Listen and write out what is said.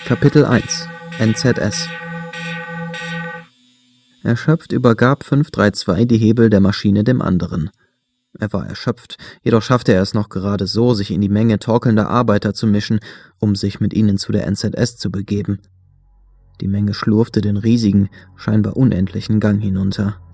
Kapitel 1 NZS. Erschöpft übergab 532 die Hebel der Maschine dem anderen. Er war erschöpft, jedoch schaffte er es noch gerade so, sich in die Menge torkelnder Arbeiter zu mischen, um sich mit ihnen zu der NZS zu begeben. Die Menge schlurfte den riesigen, scheinbar unendlichen Gang hinunter.